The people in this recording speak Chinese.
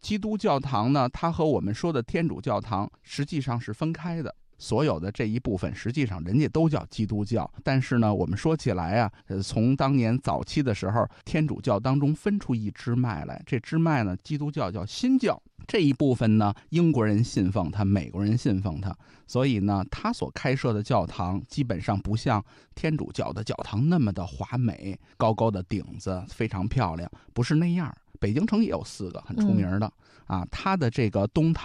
基督教堂呢，它和我们说的天主教堂实际上是分开的。所有的这一部分实际上人家都叫基督教，但是呢，我们说起来啊，从当年早期的时候，天主教当中分出一支脉来，这支脉呢，基督教叫新教。这一部分呢，英国人信奉它，美国人信奉它，所以呢，他所开设的教堂基本上不像天主教的教堂那么的华美，高高的顶子非常漂亮，不是那样。北京城也有4个很出名的啊，它的这个东塔